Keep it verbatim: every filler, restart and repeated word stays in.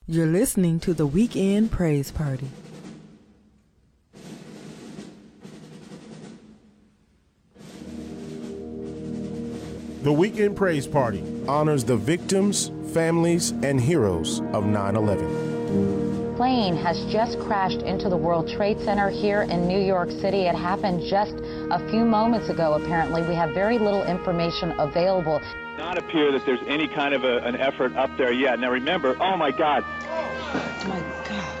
You're listening to the Weekend Praise Party. The Weekend Praise Party honors the victims, families, and heroes of nine eleven. Plane has just crashed into the World Trade Center here in New York City. It happened just a few moments ago, apparently. We have very little information available. Not appear that there's any kind of a, an effort up there yet. Now remember, oh my God. Oh my God.